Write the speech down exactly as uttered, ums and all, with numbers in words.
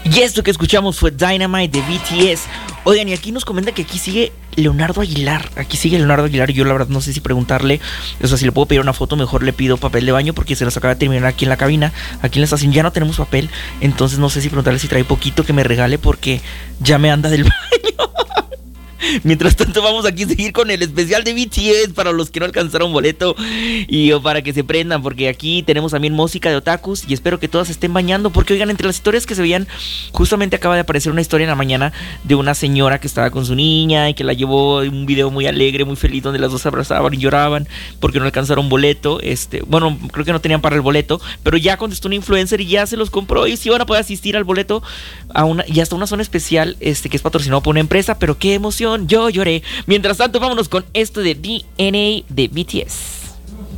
Y esto que escuchamos fue Dynamite de B T S. Oigan, y aquí nos comenta que aquí sigue Leonardo Aguilar. Aquí sigue Leonardo Aguilar. Yo la verdad no sé si preguntarle, o sea, si le puedo pedir una foto, mejor le pido papel de baño porque se nos acaba de terminar aquí en la cabina. Aquí en la estación ya no tenemos papel. Entonces no sé si preguntarle si trae poquito que me regale porque ya me anda del baño. Mientras tanto vamos aquí a seguir con el especial de B T S para los que no alcanzaron boleto y o para que se prendan, porque aquí tenemos también música de otakus y espero que todas estén bañando, porque oigan, entre las historias que se veían, justamente acaba de aparecer una historia en la mañana de una señora que estaba con su niña y que la llevó en un video muy alegre, muy feliz, donde las dos se abrazaban y lloraban porque no alcanzaron boleto. Este, bueno, creo que no tenían para el boleto, pero ya contestó un influencer y ya se los compró y sí van a poder asistir al boleto a una, y hasta una zona especial este, que es patrocinado por una empresa, pero qué emoción. Yo lloré. Mientras tanto, vámonos con esto de D N A de B T S.